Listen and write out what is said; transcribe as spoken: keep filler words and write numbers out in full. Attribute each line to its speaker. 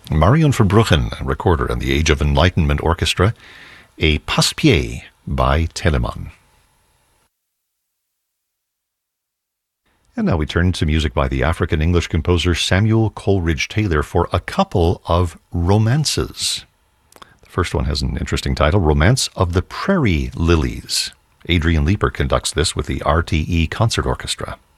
Speaker 1: Marion Verbruggen, recorder and the Age of Enlightenment Orchestra, a Passepied by Telemann. And now we turn to music by the African-English composer Samuel Coleridge Taylor for a couple of romances. The first one has an interesting title, Romance of the Prairie Lilies. Adrian Leeper conducts this with the R T E Concert Orchestra.